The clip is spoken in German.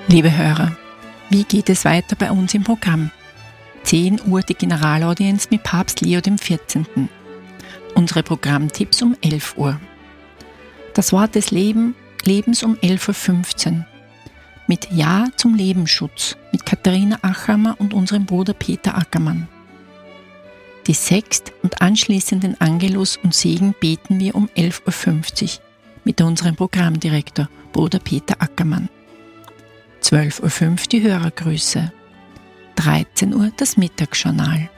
Liebe Hörer, wie geht es weiter bei uns im Programm? 10 Uhr die Generalaudienz mit Papst Leo XIV. Unsere Programmtipps um 11 Uhr. Das Wort des Lebens um 11.15 Uhr. Mit Ja zum Lebensschutz mit Katharina Achammer und unserem Bruder Peter Ackermann. Die Sext und anschließenden Angelus und Segen beten wir um 11.50 Uhr mit unserem Programmdirektor Bruder Peter Ackermann. 12.05 Uhr die Hörergrüße. 13 Uhr das Mittagsjournal.